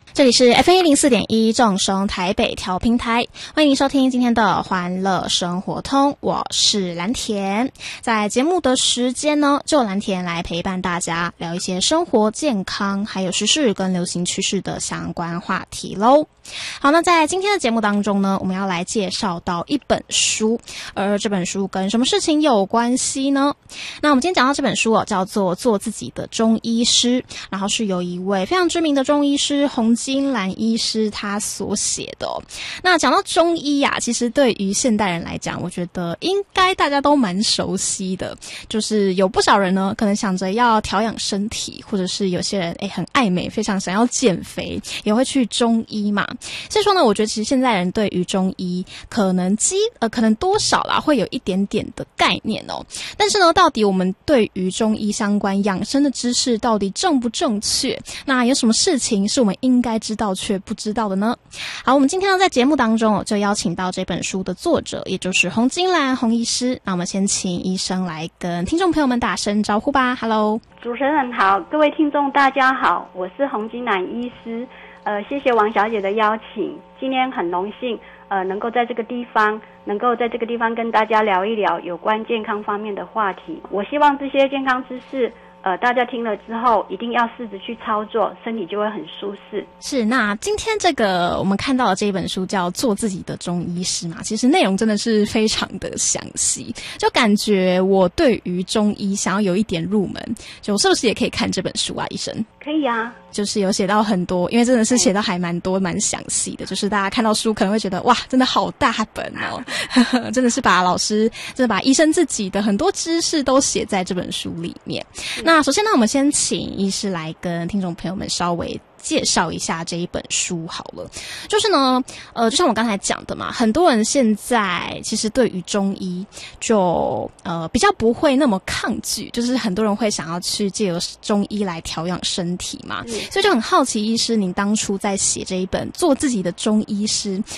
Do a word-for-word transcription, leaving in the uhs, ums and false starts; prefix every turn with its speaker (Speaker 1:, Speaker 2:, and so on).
Speaker 1: 这里是 F M 一零四点一正声台北调频台，欢迎收听今天的欢乐生活通，我是蓝田。在节目的时间呢，就蓝田来陪伴大家聊一些生活健康还有时事跟流行趋势的相关话题咯。好，那在今天的节目当中呢，我们要来介绍到一本书，而这本书跟什么事情有关系呢？那我们今天讲到这本书哦，叫做《做自己的中医师》，然后是由一位非常知名的中医师洪金兰医师他所写的哦。那讲到中医呀、啊，其实对于现代人来讲，我觉得应该大家都蛮熟悉的，就是有不少人呢，可能想着要调养身体，或者是有些人诶很爱美，非常想要减肥，也会去中医嘛。所以说呢，我觉得其实现在人对于中医可能基呃可能多少啦会有一点点的概念哦。但是呢，到底我们对于中医相关养生的知识到底正不正确？那有什么事情是我们应该知道却不知道的呢？好，我们今天呢在节目当中哦，就邀请到这本书的作者，也就是洪金兰洪医师。那我们先请医生来跟听众朋友们打声招呼吧。Hello，
Speaker 2: 主持人好，各位听众大家好，我是洪金兰医师。呃，谢谢王小姐的邀请，今天很荣幸，呃，能够在这个地方，能够在这个地方跟大家聊一聊有关健康方面的话题。我希望这些健康知识，呃，大家听了之后，一定要试着去操作，身体就会很舒适。
Speaker 1: 是，那今天这个我们看到的这一本书叫《做自己的中医师》嘛，其实内容真的是非常的详细，就感觉我对于中医想要有一点入门，就是不是也可以看这本书啊，医生？
Speaker 2: 可以啊。
Speaker 1: 就是有写到很多，因为真的是写到还蛮多蛮详细的，就是大家看到书可能会觉得哇真的好大本哦真的是把老师真的把医生自己的很多知识都写在这本书里面。那首先呢，我们先请医师来跟听众朋友们稍微介绍一下这一本书好了。就是呢呃就像我刚才讲的嘛，很多人现在其实对于中医就呃比较不会那么抗拒，就是很多人会想要去借由中医来调养身体嘛，所以就很好奇医师您当初在写这一本做自己的中医师